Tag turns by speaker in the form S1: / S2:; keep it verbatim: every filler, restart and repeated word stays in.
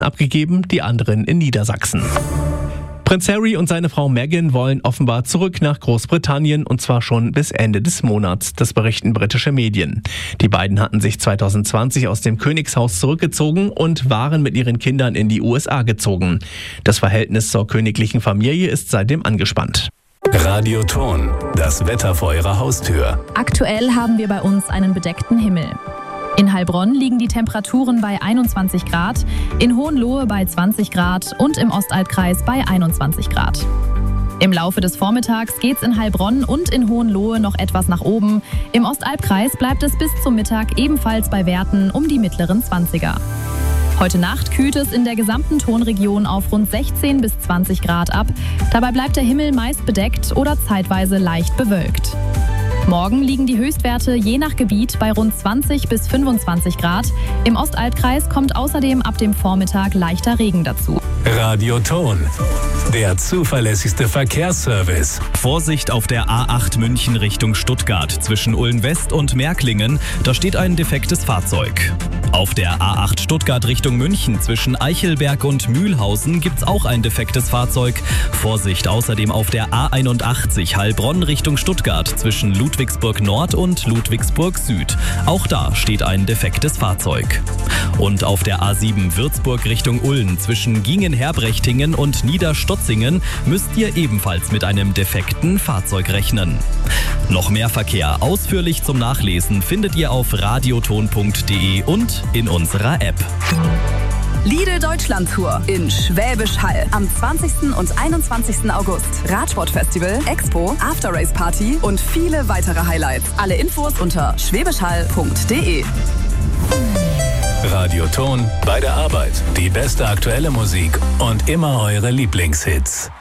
S1: abgegeben, die anderen in Niedersachsen. Prinz Harry und seine Frau Meghan wollen offenbar zurück nach Großbritannien und zwar schon bis Ende des Monats, das berichten britische Medien. Die beiden hatten sich zwanzig zwanzig aus dem Königshaus zurückgezogen und waren mit ihren Kindern in die U S A gezogen. Das Verhältnis zur königlichen Familie ist seitdem angespannt.
S2: Radio Ton, das Wetter vor Ihrer Haustür.
S3: Aktuell haben wir bei uns einen bedeckten Himmel. In Heilbronn liegen die Temperaturen bei einundzwanzig Grad, in Hohenlohe bei zwanzig Grad und im Ostalbkreis bei einundzwanzig Grad. Im Laufe des Vormittags geht's in Heilbronn und in Hohenlohe noch etwas nach oben. Im Ostalbkreis bleibt es bis zum Mittag ebenfalls bei Werten um die mittleren zwanziger. Heute Nacht kühlt es in der gesamten Tonregion auf rund sechzehn bis zwanzig Grad ab. Dabei bleibt der Himmel meist bedeckt oder zeitweise leicht bewölkt. Morgen liegen die Höchstwerte je nach Gebiet bei rund zwanzig bis fünfundzwanzig Grad. Im Ostalbkreis kommt außerdem ab dem Vormittag leichter Regen dazu.
S2: Radio Ton, der zuverlässigste Verkehrsservice.
S4: Vorsicht auf der A acht München Richtung Stuttgart zwischen Ulm-West und Märklingen. Da steht ein defektes Fahrzeug. Auf der A acht Stuttgart Richtung München zwischen Eichelberg und Mühlhausen gibt's auch ein defektes Fahrzeug. Vorsicht außerdem auf der A einundachtzig Heilbronn Richtung Stuttgart zwischen Ludwigsburg Nord und Ludwigsburg Süd. Auch da steht ein defektes Fahrzeug. Und auf der A sieben Würzburg Richtung Ulm zwischen Gingen-Herbrechtingen und Niederstotzingen müsst ihr ebenfalls mit einem defekten Fahrzeug rechnen. Noch mehr Verkehr ausführlich zum Nachlesen findet ihr auf radioton punkt de und in unserer App.
S5: Lidl Deutschland Tour in Schwäbisch Hall am zwanzigsten und einundzwanzigsten August. Radsportfestival, Expo, After-Race Party und viele weitere Highlights. Alle Infos unter schwäbischhall punkt de.
S2: Radio Ton bei der Arbeit. Die beste aktuelle Musik und immer eure Lieblingshits.